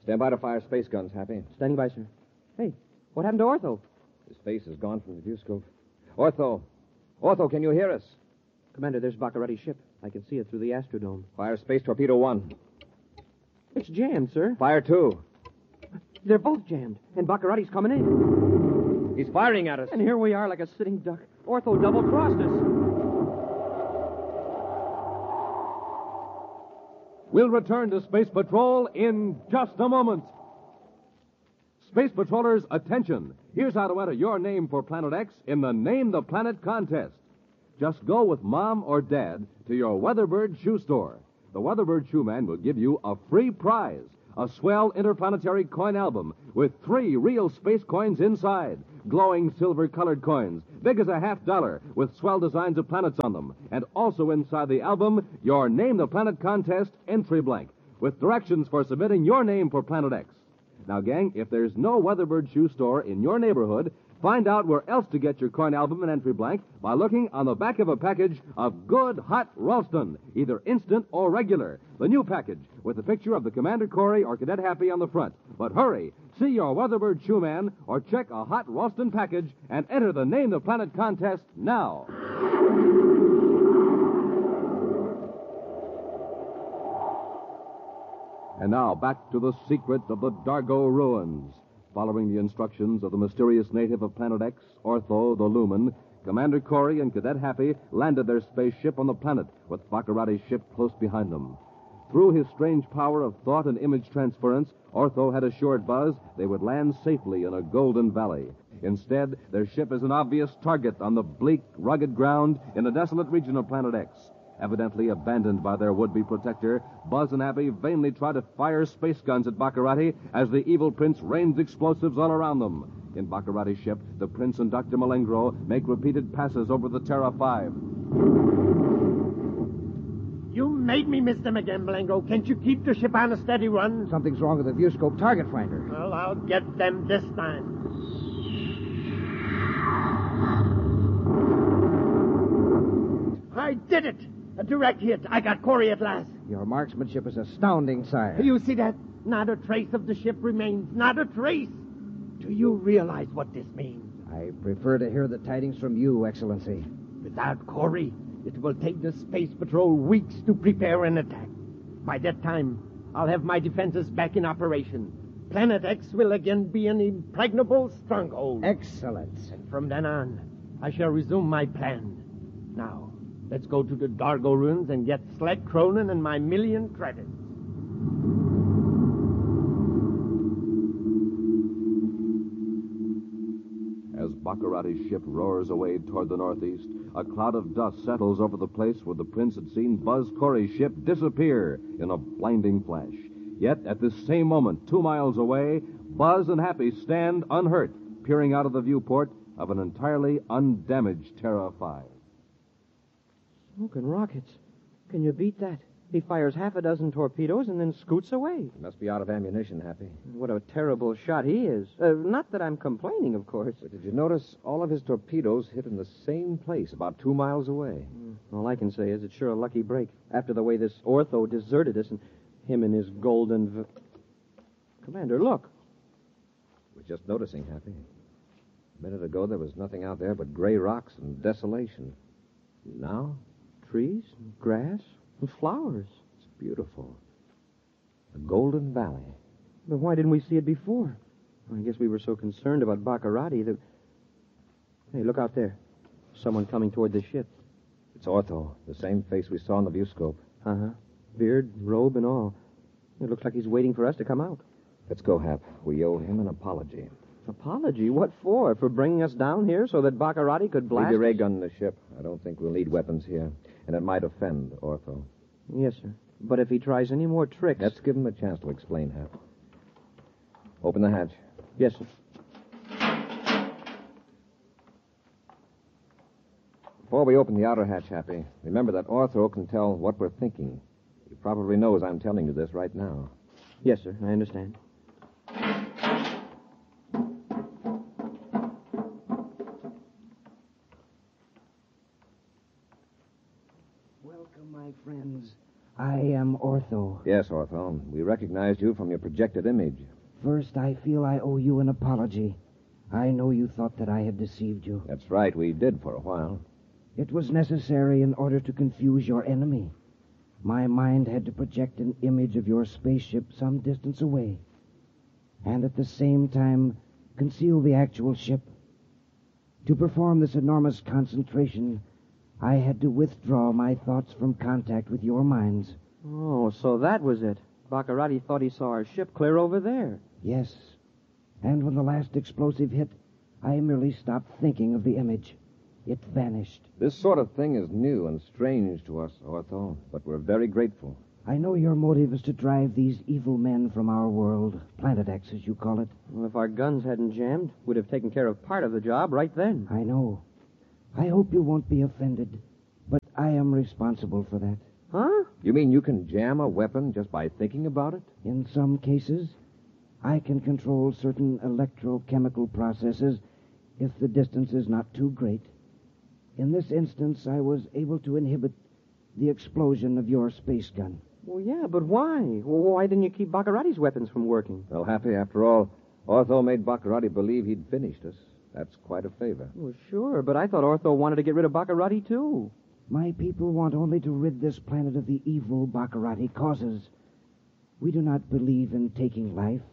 Stand by to fire space guns, Happy. Standing by, sir. Hey, what happened to Ortho? His face is gone from the viewscope. Ortho! Ortho, can you hear us? Commander, there's Baccarati's ship. I can see it through the Astrodome. Fire space torpedo 1. It's jammed, sir. Fire 2. They're both jammed, and Baccarati's coming in. He's firing at us. And here we are like a sitting duck. Ortho double-crossed us. We'll return to Space Patrol in just a moment. Space Patrollers, attention. Here's how to enter your name for Planet X in the Name the Planet contest. Just go with Mom or Dad to your Weatherbird shoe store. The Weatherbird shoe man will give you a free prize, a swell interplanetary coin album with 3 real space coins inside, glowing silver-colored coins, big as a $50, with swell designs of planets on them. And also inside the album, your Name the Planet contest entry blank, with directions for submitting your name for Planet X. Now, gang, if there's no Weatherbird shoe store in your neighborhood, find out where else to get your coin album and entry blank by looking on the back of a package of good hot Ralston, either instant or regular. The new package with the picture of the Commander Corey or Cadet Happy on the front. But hurry, see your Weatherbird shoe man or check a hot Ralston package and enter the Name the Planet contest now. And now, back to the secret of the Dargo ruins. Following the instructions of the mysterious native of Planet X, Ortho, the Lumen, Commander Corey and Cadet Happy landed their spaceship on the planet, with Baccarati's ship close behind them. Through his strange power of thought and image transference, Ortho had assured Buzz they would land safely in a golden valley. Instead, their ship is an obvious target on the bleak, rugged ground in the desolate region of Planet X. Evidently abandoned by their would-be protector, Buzz and Abby vainly try to fire space guns at Baccarati as the evil prince rains explosives all around them. In Baccarati's ship, the prince and Dr. Malengro make repeated passes over the Terra 5. You made me miss them again, Malengro. Can't you keep the ship on a steady run? Something's wrong with the viewscope target finder. Well, I'll get them this time. I did it! A direct hit. I got Corey at last. Your marksmanship is astounding, sire. You see that? Not a trace of the ship remains. Not a trace. Do you realize what this means? I prefer to hear the tidings from you, Excellency. Without Corey, it will take the Space Patrol weeks to prepare an attack. By that time, I'll have my defenses back in operation. Planet X will again be an impregnable stronghold. Excellent. And from then on, I shall resume my plan. Now, let's go to the Dargo ruins and get Sled Cronin and my 1,000,000 credits. As Baccarati's ship roars away toward the northeast, a cloud of dust settles over the place where the prince had seen Buzz Corey's ship disappear in a blinding flash. Yet, at this same moment, 2 miles away, Buzz and Happy stand unhurt, peering out of the viewport of an entirely undamaged Terra 5. Smoking rockets. Can you beat that? He fires 6 torpedoes and then scoots away. He must be out of ammunition, Happy. What a terrible shot he is. Not that I'm complaining, of course. But did you notice all of his torpedoes hit in the same place, about 2 miles away? All I can say is it's sure a lucky break. After the way this Ortho deserted us and him and his golden... Commander, look. We're just noticing, Happy. A minute ago, there was nothing out there but gray rocks and desolation. Now? Trees, and grass, and flowers. It's beautiful. A golden valley. But why didn't we see it before? I guess we were so concerned about Baccarati that... Hey, look out there. Someone coming toward the ship. It's Ortho, the same face we saw in the viewscope. Uh-huh. Beard, robe, and all. It looks like he's waiting for us to come out. Let's go, Hap. We owe him an apology. Apology? What for? For bringing us down here so that Baccarati could blast Leave your ray us? gun in the ship. I don't think we'll need weapons here. And it might offend Ortho. Yes, sir. But if he tries any more tricks... Let's give him a chance to explain, Hap. Open the hatch. Yes, sir. Before we open the outer hatch, Happy, remember that Ortho can tell what we're thinking. He probably knows I'm telling you this right now. Yes, sir. I understand. Welcome, my friends. I am Ortho. Ortho. Yes, Ortho. We recognized you from your projected image. First, I feel I owe you an apology. I know you thought that I had deceived you. That's right, we did for a while. It was necessary in order to confuse your enemy. My mind had to project an image of your spaceship some distance away, and at the same time conceal the actual ship. To perform this enormous concentration, I had to withdraw my thoughts from contact with your minds. Oh, so that was it. Baccarati thought he saw our ship clear over there. Yes, and when the last explosive hit, I merely stopped thinking of the image. It vanished. This sort of thing is new and strange to us, Ortho, but we're very grateful. I know your motive is to drive these evil men from our world, Planet X, as you call it. Well, if our guns hadn't jammed, we'd have taken care of part of the job right then. I know. I hope you won't be offended, but I am responsible for that. Huh? You mean you can jam a weapon just by thinking about it? In some cases, I can control certain electrochemical processes if the distance is not too great. In this instance, I was able to inhibit the explosion of your space gun. Well, yeah, but why? Well, why didn't you keep Baccarati's weapons from working? Well, Happy, after all, Ortho made Baccarati believe he'd finished us. That's quite a favor. Well, sure, but I thought Ortho wanted to get rid of Baccarati, too. My people want only to rid this planet of the evil Baccarati causes. We do not believe in taking life.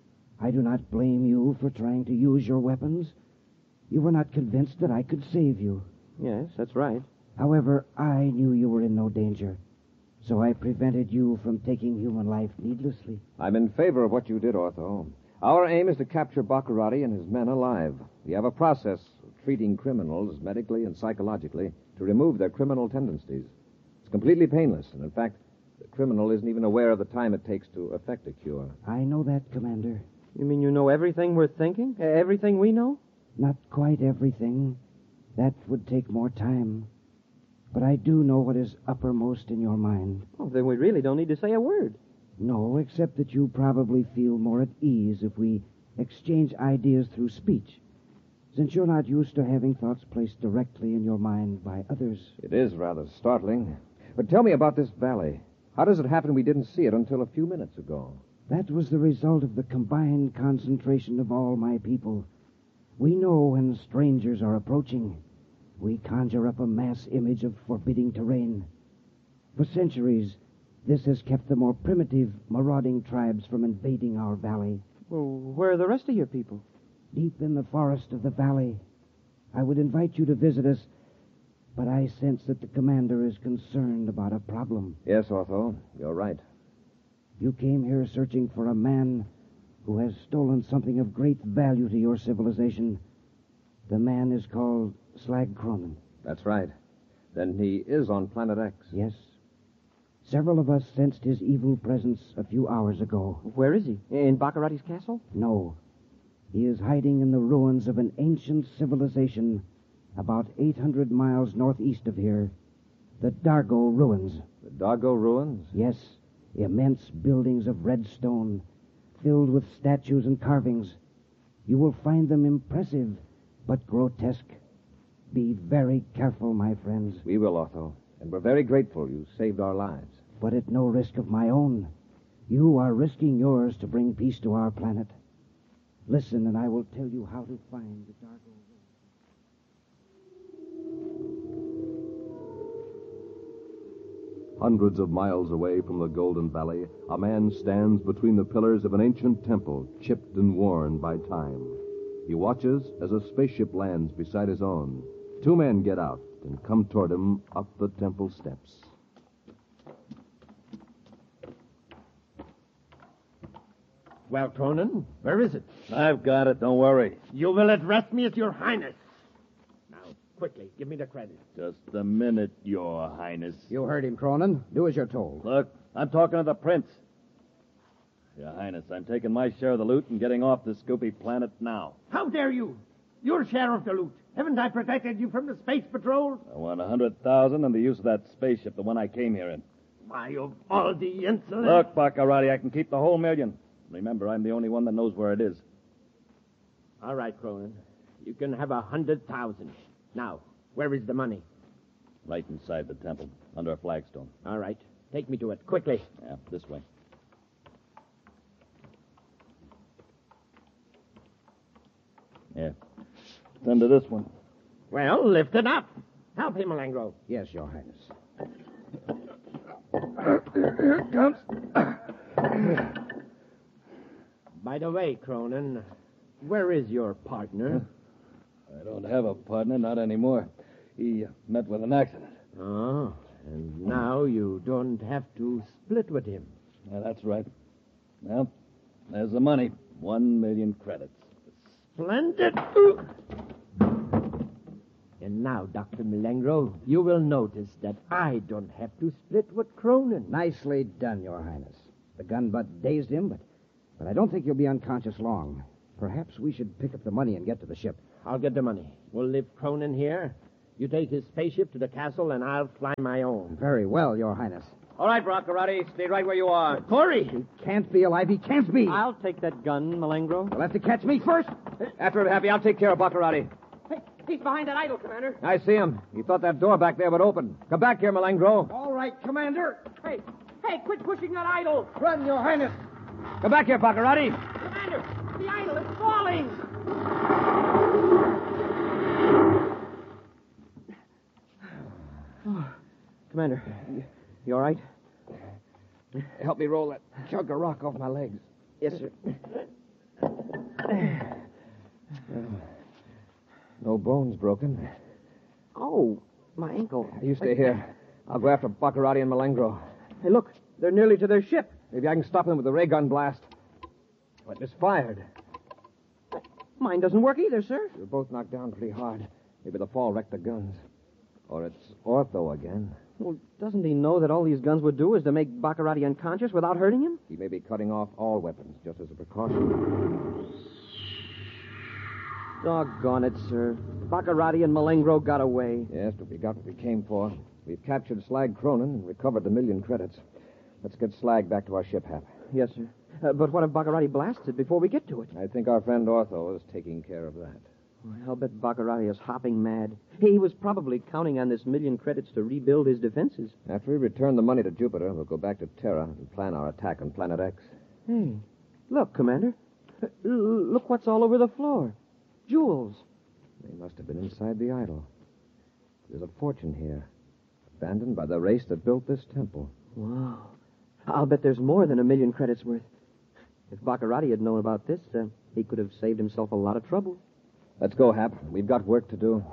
I do not blame you for trying to use your weapons. You were not convinced that I could save you. Yes, that's right. However, I knew you were in no danger, so I prevented you from taking human life needlessly. I'm in favor of what you did, Ortho. Our aim is to capture Baccarati and his men alive. We have a process of treating criminals medically and psychologically to remove their criminal tendencies. It's completely painless, and in fact, the criminal isn't even aware of the time it takes to effect a cure. I know that, Commander. You mean you know everything we're thinking? Everything we know? Not quite everything. That would take more time. But I do know what is uppermost in your mind. Oh, then we really don't need to say a word. No, except that you probably feel more at ease if we exchange ideas through speech, since you're not used to having thoughts placed directly in your mind by others. It is rather startling. But tell me about this valley. How does it happen we didn't see it until a few minutes ago? That was the result of the combined concentration of all my people. We know when strangers are approaching. We conjure up a mass image of forbidding terrain. For centuries, this has kept the more primitive, marauding tribes from invading our valley. Well, where are the rest of your people? Deep in the forest of the valley. I would invite you to visit us, but I sense that the commander is concerned about a problem. Yes, Ortho, you're right. You came here searching for a man who has stolen something of great value to your civilization. The man is called Slag Cronin. That's right. Then he is on Planet X. Yes. Several of us sensed his evil presence a few hours ago. Where is he? In Baccarati's castle? No. He is hiding in the ruins of an ancient civilization about 800 miles northeast of here. The Dargo Ruins. The Dargo Ruins? Yes. Immense buildings of red stone, filled with statues and carvings. You will find them impressive, but grotesque. Be very careful, my friends. We will, Otho. And we're very grateful you saved our lives. But at no risk of my own. You are risking yours to bring peace to our planet. Listen, and I will tell you how to find the Dargo Ruins. Hundreds of miles away from the Golden Valley, a man stands between the pillars of an ancient temple, chipped and worn by time. He watches as a spaceship lands beside his own. Two men get out and come toward him up the temple steps. Well, Cronin, where is it? I've got it, don't worry. You will address me as Your Highness. Now, quickly, give me the credit. Just a minute, Your Highness. You heard him, Cronin. Do as you're told. Look, I'm talking to the prince. Your Highness, I'm taking my share of the loot and getting off this Scoopy planet now. How dare you? Your share of the loot. Haven't I protected you from the Space Patrol? I want 100,000 and the use of that spaceship, the one I came here in. Why, of all the insolence... Look, Baccarati, I can keep the whole million. Remember, I'm the only one that knows where it is. All right, Cronin. You can have 100,000. Now, where is the money? Right inside the temple, under a flagstone. All right. Take me to it, quickly. Yeah, this way. Yeah. It's under this one. Well, lift it up. Help him, Malengro. Yes, Your Highness. Here it comes. By the way, Cronin, where is your partner? I don't have a partner, not anymore. He met with an accident. Oh, and now you don't have to split with him. Yeah, that's right. Well, there's the money. 1 million credits. Splendid. And now, Dr. Malengro, you will notice that I don't have to split with Cronin. Nicely done, Your Highness. The gun butt dazed him, but I don't think he'll be unconscious long. Perhaps we should pick up the money and get to the ship. I'll get the money. We'll leave Cronin here. You take his spaceship to the castle, and I'll fly my own. Very well, Your Highness. All right, Baccarati, stay right where you are. Corey! He can't be alive. He can't be. I'll take that gun, Malengro. You'll have to catch me first. After it, Happy, I'll take care of Baccarati. Hey, he's behind that idol, Commander. I see him. He thought that door back there would open. Come back here, Malengro. All right, Commander. Hey, quit pushing that idol. Run, Your Highness. Come back here, Baccarati. Commander, the idol is falling. Commander, you all right? Help me roll that chunk of rock off my legs. Yes, sir. No bones broken. Oh, my ankle. You stay here. I'll go after Baccarati and Malengro. Hey, look, they're nearly to their ship. Maybe I can stop them with a ray gun blast. But it's fired. Mine doesn't work either, sir. We're both knocked down pretty hard. Maybe the fall wrecked the guns. Or it's Ortho again. Well, doesn't he know that all these guns would do is to make Baccarati unconscious without hurting him? He may be cutting off all weapons just as a precaution. Doggone it, sir. Baccarati and Malengro got away. Yes, but we got what we came for. We've captured Slag Cronin and recovered the 1 million credits. Let's get Slag back to our ship, Hap. Yes, sir. But what if Baccarati blasts it before we get to it? I think our friend Ortho is taking care of that. I'll bet Baccarati is hopping mad. He was probably counting on this 1 million credits to rebuild his defenses. After we return the money to Jupiter, we'll go back to Terra and plan our attack on Planet X. Hey, look, Commander. Look what's all over the floor. Jewels. They must have been inside the idol. There's a fortune here, abandoned by the race that built this temple. Wow. I'll bet there's more than 1 million credits worth. If Baccarati had known about this, he could have saved himself a lot of trouble. Let's go, Hap. We've got work to do.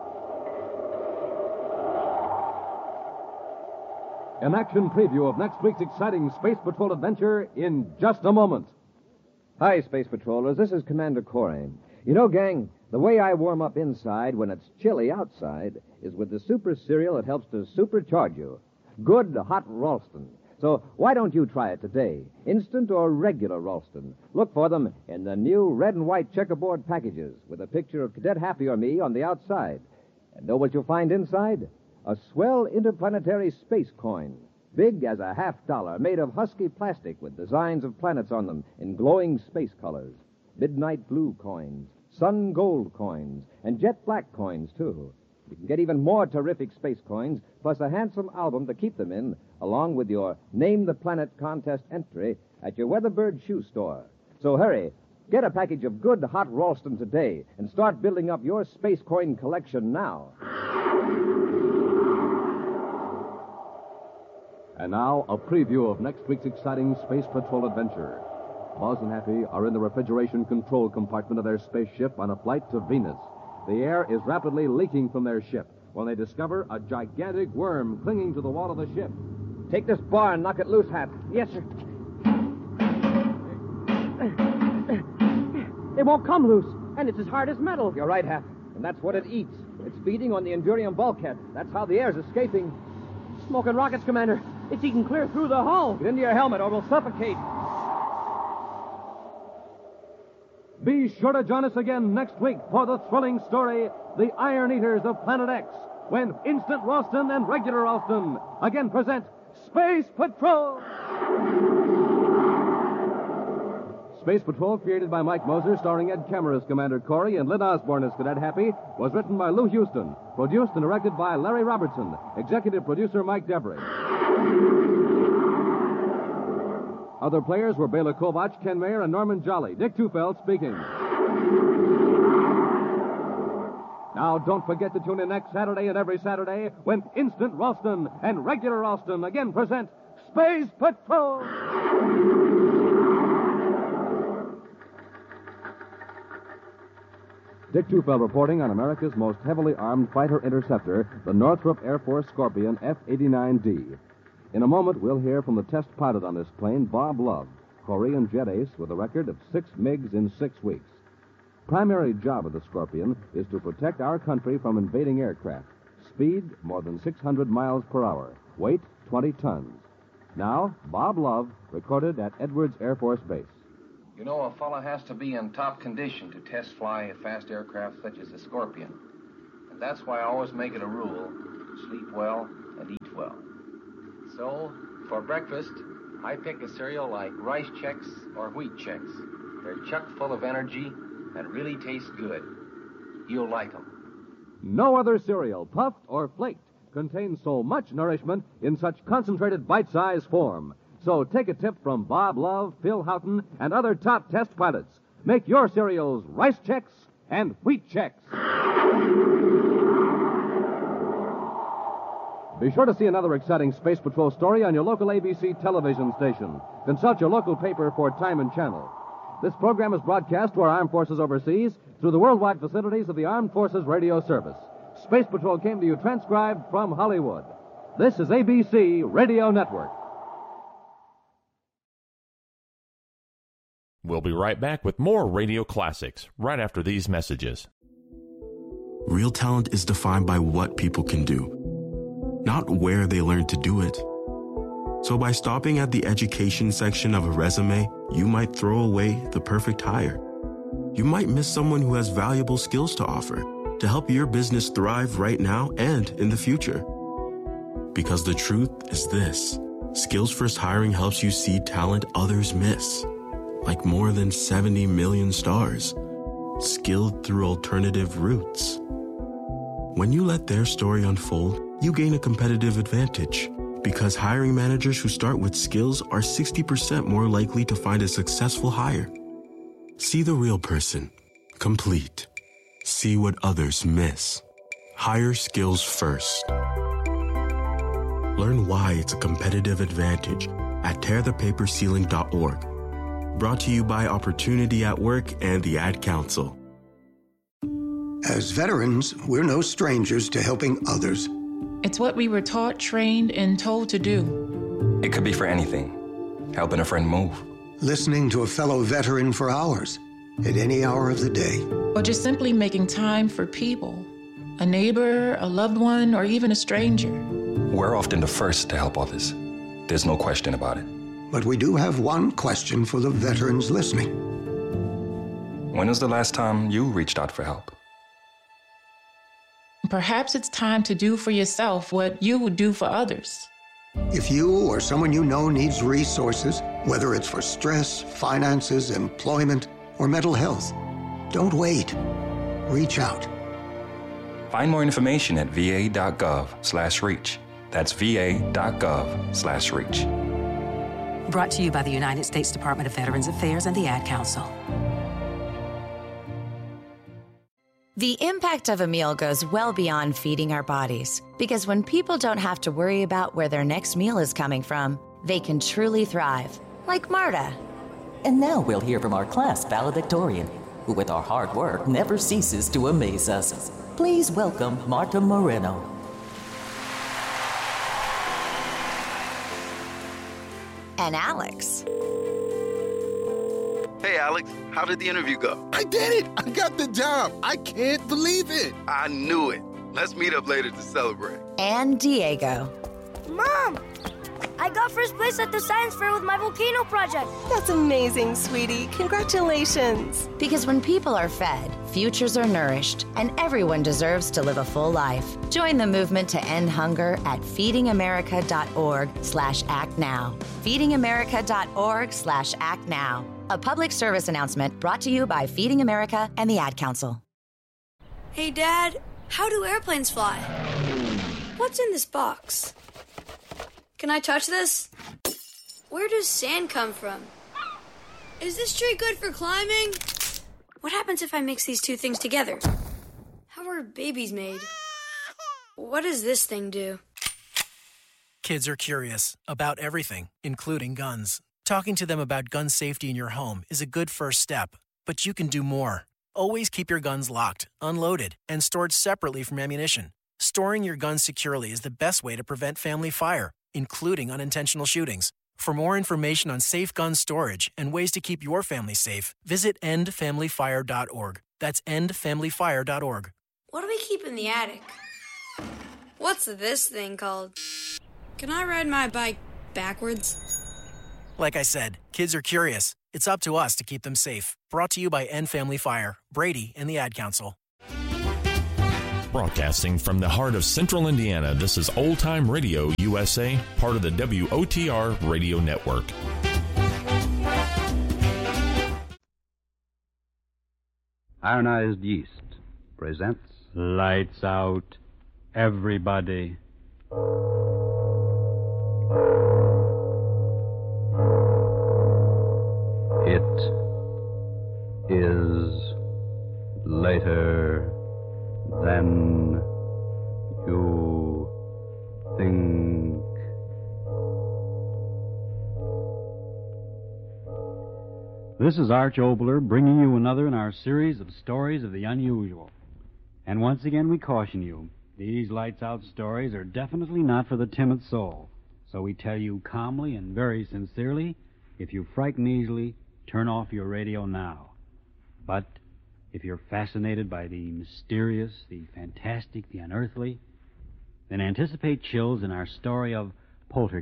An action preview of next week's exciting Space Patrol adventure in just a moment. Hi, Space Patrollers. This is Commander Corey. You know, gang, the way I warm up inside when it's chilly outside is with the super cereal that helps to supercharge you. Good hot Ralston. So why don't you try it today? Instant or regular Ralston. Look for them in the new red and white checkerboard packages with a picture of Cadet Happy or me on the outside. And know what you'll find inside? A swell interplanetary space coin. Big as a $50, made of husky plastic with designs of planets on them in glowing space colors. Midnight blue coins, sun gold coins, and jet black coins, too. You can get even more terrific space coins, plus a handsome album to keep them in, along with your Name the Planet contest entry at your Weatherbird shoe store. So hurry, get a package of good hot Ralston today and start building up your space coin collection now. And now, a preview of next week's exciting Space Patrol adventure. Buzz and Happy are in the refrigeration control compartment of their spaceship on a flight to Venus. The air is rapidly leaking from their ship when they discover a gigantic worm clinging to the wall of the ship. Take this bar and knock it loose, Hap. Yes, sir. It won't come loose, and it's as hard as metal. You're right, Hap. And that's what it eats. It's feeding on the Endurium bulkhead. That's how the air's escaping. Smoking rockets, Commander. It's eating clear through the hull. Get into your helmet or we'll suffocate. Be sure to join us again next week for the thrilling story, The Iron Eaters of Planet X, when Instant Ralston and Regular Ralston again present Space Patrol! Space Patrol, created by Mike Moser, starring Ed Kemmer as Commander Corey and Lynn Osborne as Cadet Happy, was written by Lou Houston, produced and directed by Larry Robertson, executive producer Mike Devery. Other players were Bela Kovac, Ken Mayer, and Norman Jolly. Dick Tufeld speaking. Now, don't forget to tune in next Saturday and every Saturday when Instant Ralston and Regular Ralston again present Space Patrol. Dick Tufeld reporting on America's most heavily armed fighter interceptor, the Northrop Air Force Scorpion F-89D. In a moment, we'll hear from the test pilot on this plane, Bob Love, Korean jet ace with a record of 6 MiGs in 6 weeks. Primary job of the Scorpion is to protect our country from invading aircraft. Speed, more than 600 miles per hour. Weight, 20 tons. Now, Bob Love, recorded at Edwards Air Force Base. You know, a fella has to be in top condition to test fly a fast aircraft such as the Scorpion. And that's why I always make it a rule to sleep well and eat well. So, for breakfast, I pick a cereal like Rice Chex or Wheat Chex. They're chock full of energy and really taste good. You'll like them. No other cereal, puffed or flaked, contains so much nourishment in such concentrated bite-sized form. So take a tip from Bob Love, Phil Houghton, and other top test pilots. Make your cereals Rice Chex and Wheat Chex. Be sure to see another exciting Space Patrol story on your local ABC television station. Consult your local paper for time and channel. This program is broadcast to our armed forces overseas through the worldwide facilities of the Armed Forces Radio Service. Space Patrol came to you transcribed from Hollywood. This is ABC Radio Network. We'll be right back with more radio classics right after these messages. Real talent is defined by what people can do, not where they learn to do it. So by stopping at the education section of a resume, you might throw away the perfect hire. You might miss someone who has valuable skills to offer to help your business thrive right now and in the future. Because the truth is this: Skills First Hiring helps you see talent others miss. Like more than 70 million stars, skilled through alternative routes. When you let their story unfold, you gain a competitive advantage because hiring managers who start with skills are 60% more likely to find a successful hire. See the real person, complete. See what others miss. Hire skills first. Learn why it's a competitive advantage at tearthepaperceiling.org. Brought to you by Opportunity at Work and the Ad Council. As veterans, we're no strangers to helping others. It's what we were taught, trained, and told to do. It could be for anything. Helping a friend move. Listening to a fellow veteran for hours, at any hour of the day. Or just simply making time for people. A neighbor, a loved one, or even a stranger. We're often the first to help others. There's no question about it. But we do have one question for the veterans listening. When was the last time you reached out for help? Perhaps it's time to do for yourself what you would do for others. If you or someone you know needs resources, whether it's for stress, finances, employment, or mental health, don't wait. Reach out. Find more information at va.gov/reach. That's va.gov/reach. Brought to you by the United States Department of Veterans Affairs and the Ad Council. The impact of a meal goes well beyond feeding our bodies, because when people don't have to worry about where their next meal is coming from, they can truly thrive, like Marta. And now we'll hear from our class valedictorian, who with our hard work never ceases to amaze us. Please welcome Marta Moreno. And Alex. Hey, Alex, how did the interview go? I did it! I got the job! I can't believe it! I knew it. Let's meet up later to celebrate. And Diego. Mom! I got first place at the science fair with my volcano project. That's amazing, sweetie. Congratulations. Because when people are fed, futures are nourished, and everyone deserves to live a full life. Join the movement to end hunger at feedingamerica.org/actnow. feedingamerica.org/actnow. A public service announcement brought to you by Feeding America and the Ad Council. Hey, Dad, how do airplanes fly? What's in this box? Can I touch this? Where does sand come from? Is this tree good for climbing? What happens if I mix these two things together? How are babies made? What does this thing do? Kids are curious about everything, including guns. Talking to them about gun safety in your home is a good first step, but you can do more. Always keep your guns locked, unloaded, and stored separately from ammunition. Storing your guns securely is the best way to prevent family fire, including unintentional shootings. For more information on safe gun storage and ways to keep your family safe, visit endfamilyfire.org. That's endfamilyfire.org. What do we keep in the attic? What's this thing called? Can I ride my bike backwards? Like I said, kids are curious. It's up to us to keep them safe. Brought to you by End Family Fire, Brady, and the Ad Council. Broadcasting from the heart of Central Indiana, this is Old Time Radio USA, part of the WOTR Radio Network. Ironized Yeast presents Lights Out, Everybody. It is later than you think. This is Arch Obler bringing you another in our series of stories of the unusual. And once again we caution you, these Lights Out stories are definitely not for the timid soul. So we tell you calmly and very sincerely, if you frighten easily, turn off your radio now. But if you're fascinated by the mysterious, the fantastic, the unearthly, then anticipate chills in our story of Poltergeist.